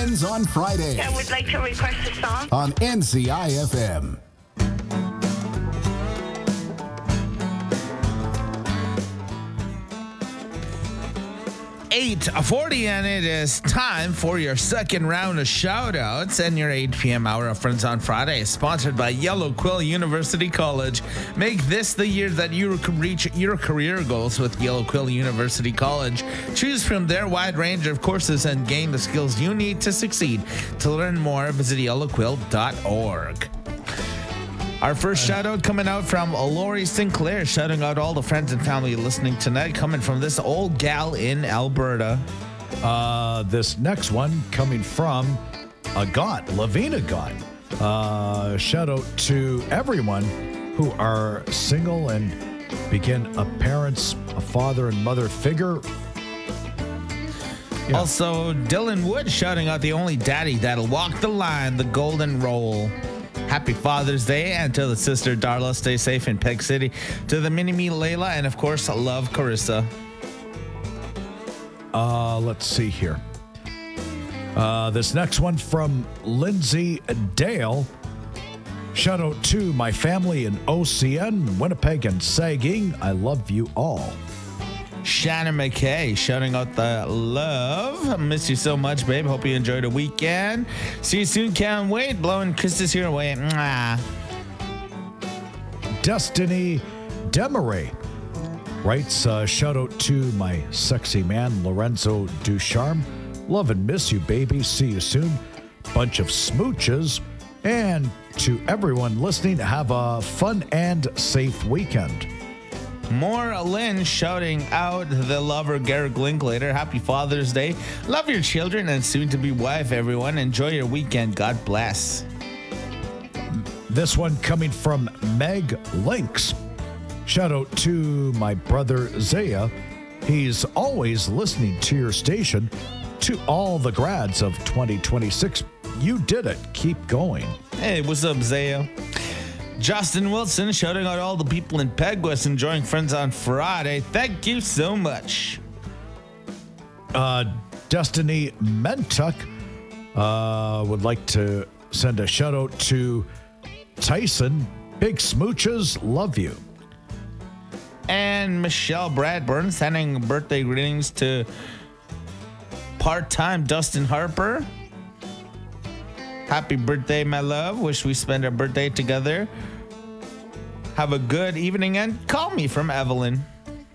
Friends on Friday. I would like to request a song on NCIFM. 8:40, and it is time for your second round of shout-outs and your 8 p.m. hour of Friends on Friday, sponsored by Yellow Quill University College. Make this the year that you reach your career goals with Yellow Quill University College. Choose from their wide range of courses and gain the skills you need to succeed. To learn more, visit yellowquill.org. Our first shout out coming out from Lori Sinclair, shouting out all the friends and family listening tonight, coming from this old gal in Alberta. This next one coming from Lavina Gaunt. Shout out to everyone who are single and begin a father and mother figure. Yeah. Also, Dylan Wood shouting out the only daddy that'll walk the line, the golden roll. Happy Father's Day, and to the sister Darla, stay safe in Peg City. To the mini-me Layla, and of course, love Carissa. Let's see here. This next one from Lindsay Dale. Shout out to my family in OCN, Winnipeg, and Sagging. I love you all. Shannon McKay shouting out the love. Miss you so much, babe. Hope you enjoyed the weekend. See you soon. Can't wait. Blowing kisses your way. Mwah. Destiny Demaray writes, shout out to my sexy man, Lorenzo Ducharme. Love and miss you, baby. See you soon. Bunch of smooches. And to everyone listening, have a fun and safe weekend. More Lynn shouting out the lover Garrett Linklater. Happy Father's Day. Love your children and soon-to-be wife, everyone. Enjoy your weekend. God bless. This one coming from Meg Links. Shout out to my brother Zaya. He's always listening to your station. To all the grads of 2026, you did it. Keep going. Hey, what's up, Zaya? Justin Wilson shouting out all the people in Pegwest enjoying Friends on Friday. Thank you so much. Destiny Mentuck would like to send a shout out to Tyson. Big smooches, love you. And Michelle Bradburn sending birthday greetings to part-time Dustin Harper. Happy birthday, my love. Wish we spend our birthday together. Have a good evening and call me from Evelyn.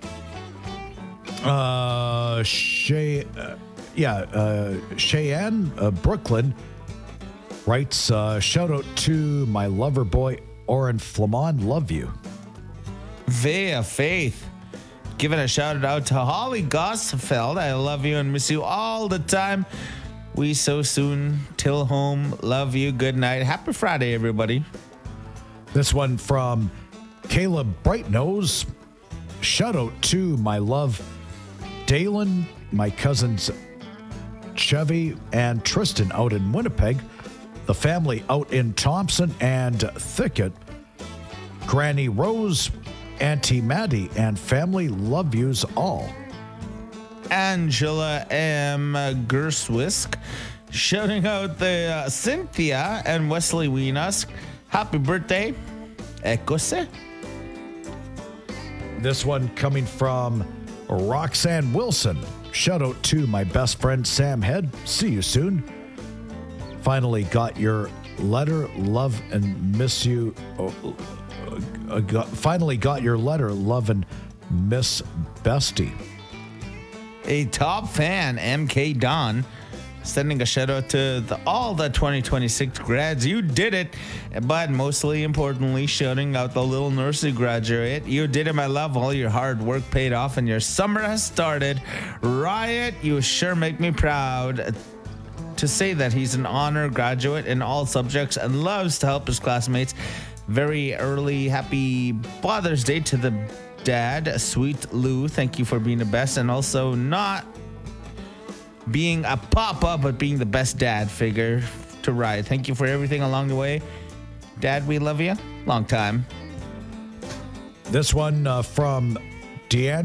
Cheyenne Brooklyn writes, shout out to my lover boy, Oren Flamon. Love you. Vea Faith giving a shout out to Holly Gossfeld. I love you and miss you all the time. We so soon till home. Love you. Good night. Happy Friday, everybody. This one from Caleb Brightnose. Shout out to my love, Dalen, my cousins Chevy and Tristan out in Winnipeg, the family out in Thompson and Thicket, Granny Rose, Auntie Maddie, and family. Love yous all. Angela M. Gerswisk shouting out the Cynthia and Wesley Wienusk. Happy birthday. Ekose. This one coming from Roxanne Wilson. Shout out to my best friend Sam Head. See you soon. Finally got your letter. Love and miss you. Finally got your letter. Love and miss Bestie. A top fan, MK Don, sending a shout out to all the 2026 grads. You did it. But mostly importantly, shouting out the little nursery graduate. You did it, my love. All your hard work paid off and your summer has started. Riot, you sure make me proud to say that he's an honor graduate in all subjects and loves to help his classmates. Very early happy Father's Day to the dad, sweet Lou. Thank you for being the best, and also not being a papa, but being the best dad figure to Riot. Thank you for everything along the way. Dad, we love you. Long time. This one from Deanne.